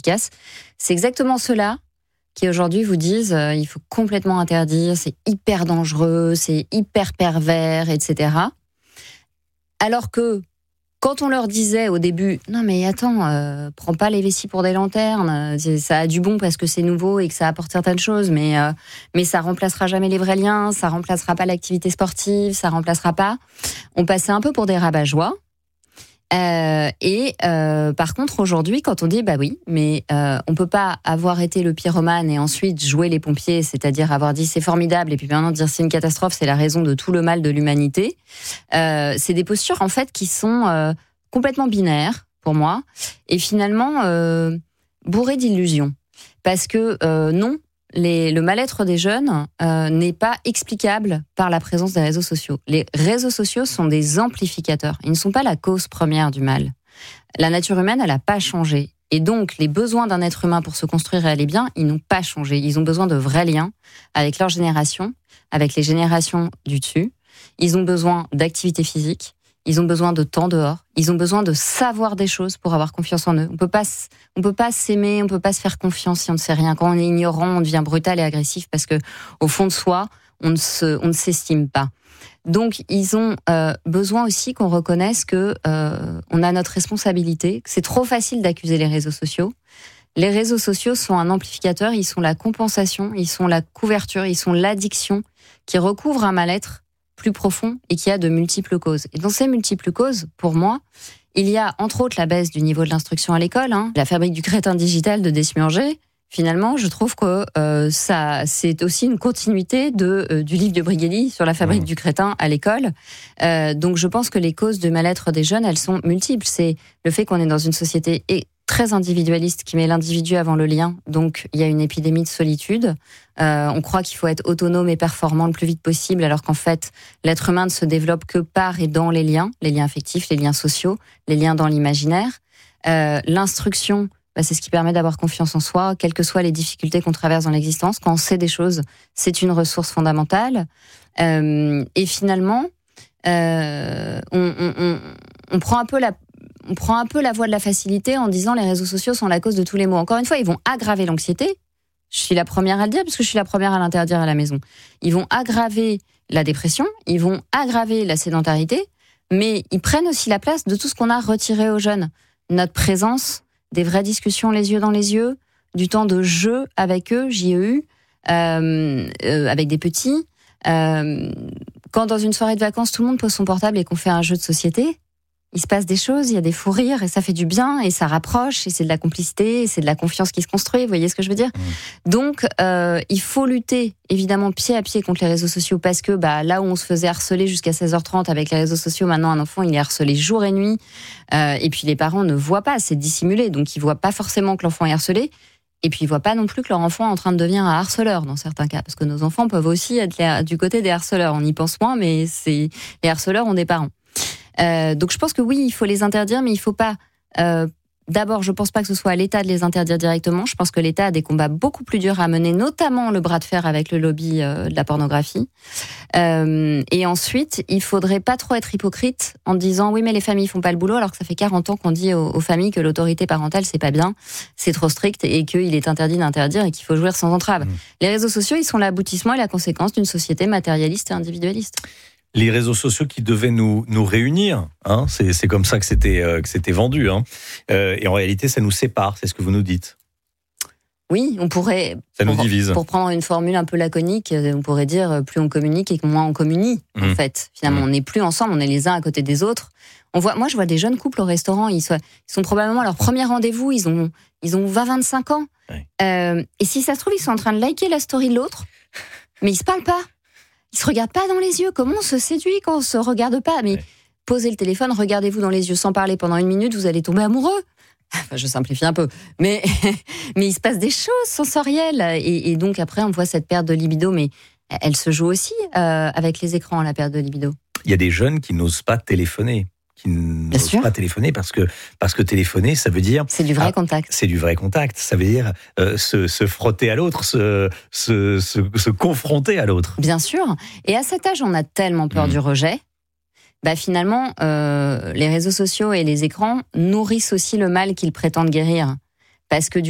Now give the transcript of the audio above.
efficace. C'est exactement ceux-là qui aujourd'hui vous disent il faut complètement interdire, c'est hyper dangereux, c'est hyper pervers, etc. Alors que quand on leur disait au début non mais attends, prends pas les vessies pour des lanternes, ça a du bon parce que c'est nouveau et que ça apporte certaines choses, mais ça remplacera jamais les vrais liens, ça remplacera pas l'activité sportive, ça remplacera pas. On passait un peu pour des rabat-joie. Par contre aujourd'hui quand on dit bah oui mais on peut pas avoir été le pyromane et ensuite jouer les pompiers, c'est-à-dire avoir dit c'est formidable et puis maintenant dire c'est une catastrophe, c'est la raison de tout le mal de l'humanité, c'est des postures en fait qui sont complètement binaires pour moi et finalement bourrées d'illusions parce que non, le mal-être des jeunes n'est pas explicable par la présence des réseaux sociaux. Les réseaux sociaux sont des amplificateurs. Ils ne sont pas la cause première du mal. La nature humaine, elle n'a pas changé. Et donc, les besoins d'un être humain pour se construire et aller bien, ils n'ont pas changé. Ils ont besoin de vrais liens avec leur génération, avec les générations du dessus. Ils ont besoin d'activité physique. Ils ont besoin de temps dehors. Ils ont besoin de savoir des choses pour avoir confiance en eux. On peut pas s'aimer, on peut pas se faire confiance si on ne sait rien. Quand on est ignorant, on devient brutal et agressif parce que, au fond de soi, on ne s'estime pas. Donc, ils ont besoin aussi qu'on reconnaisse que on a notre responsabilité. Que c'est trop facile d'accuser les réseaux sociaux. Les réseaux sociaux sont un amplificateur. Ils sont la compensation, ils sont la couverture, ils sont l'addiction qui recouvre un mal-être plus profond et qui a de multiples causes. Et dans ces multiples causes, pour moi, il y a entre autres la baisse du niveau de l'instruction à l'école, La fabrique du crétin digital de Desmianger. Finalement, je trouve que ça, c'est aussi une continuité du livre de Brigelli sur la fabrique du crétin à l'école. Donc je pense que les causes de mal-être des jeunes, elles sont multiples. C'est le fait qu'on est dans une société très individualiste qui met l'individu avant le lien. Donc il y a une épidémie de solitude. On croit qu'il faut être autonome et performant le plus vite possible, alors qu'en fait, l'être humain ne se développe que par et dans les liens affectifs, les liens sociaux, les liens dans l'imaginaire. L'instruction, c'est ce qui permet d'avoir confiance en soi, quelles que soient les difficultés qu'on traverse dans l'existence. Quand on sait des choses, c'est une ressource fondamentale. Et finalement, on prend un peu la voie de la facilité en disant les réseaux sociaux sont la cause de tous les maux. Encore une fois, ils vont aggraver l'anxiété. Je suis la première à le dire, parce que je suis la première à l'interdire à la maison. Ils vont aggraver la dépression, ils vont aggraver la sédentarité, mais ils prennent aussi la place de tout ce qu'on a retiré aux jeunes. Notre présence, des vraies discussions les yeux dans les yeux, du temps de jeu avec eux, JEU, avec des petits. Quand dans une soirée de vacances, tout le monde pose son portable et qu'on fait un jeu de société, il se passe des choses, il y a des fous rires et ça fait du bien et ça rapproche et c'est de la complicité et c'est de la confiance qui se construit, vous voyez ce que je veux dire ? Donc, il faut lutter évidemment pied à pied contre les réseaux sociaux parce que là où on se faisait harceler jusqu'à 16h30 avec les réseaux sociaux, maintenant un enfant il est harcelé jour et nuit et puis les parents ne voient pas, c'est dissimulé, donc ils voient pas forcément que l'enfant est harcelé. Et puis ils voient pas non plus que leur enfant est en train de devenir un harceleur dans certains cas, parce que nos enfants peuvent aussi être du côté des harceleurs. On y pense moins, mais les harceleurs ont des parents. Donc je pense que oui, il faut les interdire, mais il faut pas. D'abord, je pense pas que ce soit à l'État de les interdire directement. Je pense que l'État a des combats beaucoup plus durs à mener, notamment le bras de fer avec le lobby de la pornographie. Et ensuite, il faudrait pas trop être hypocrite en disant oui, mais les familles font pas le boulot, alors que ça fait 40 ans qu'on dit aux familles que l'autorité parentale c'est pas bien, c'est trop strict et qu'il est interdit d'interdire et qu'il faut jouir sans entrave. Les réseaux sociaux, ils sont l'aboutissement et la conséquence d'une société matérialiste et individualiste. Les réseaux sociaux qui devaient nous réunir, c'est comme ça que c'était vendu, et en réalité ça nous sépare, c'est ce que vous nous dites. Oui, on pourrait. Ça nous divise. Pour prendre une formule un peu laconique, on pourrait dire plus on communique et moins on communie. En fait, finalement, on n'est plus ensemble, on est les uns à côté des autres. Moi, je vois des jeunes couples au restaurant, ils sont probablement à leur premier rendez-vous, ils ont 20-25 ans. Ouais. Et si ça se trouve, ils sont en train de liker la story de l'autre, mais ils se parlent pas. Ils se regardent pas dans les yeux. Comment on se séduit quand on se regarde pas ? Mais posez le téléphone, regardez-vous dans les yeux sans parler pendant 1 minute, vous allez tomber amoureux. Enfin, je simplifie un peu, mais il se passe des choses sensorielles et donc après on voit cette perte de libido, mais elle se joue aussi avec les écrans, la perte de libido. Il y a des jeunes qui n'osent pas téléphoner. Pas téléphoner parce que téléphoner, ça veut dire... C'est du vrai contact. C'est du vrai contact. Ça veut dire se frotter à l'autre, se confronter à l'autre. Bien sûr. Et à cet âge, on a tellement peur du rejet. Finalement, les réseaux sociaux et les écrans nourrissent aussi le mal qu'ils prétendent guérir. Parce que